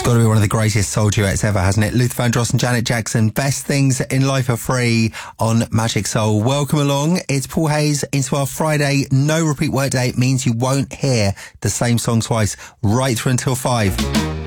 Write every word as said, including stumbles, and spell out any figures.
Got to be one of the greatest soul duets ever, hasn't it? Luther Vandross and Janet Jackson. Best things in life are free on Magic Soul. Welcome along. It's Paul Hayes into our Friday no repeat workday. It means you won't hear the same song twice right through until five.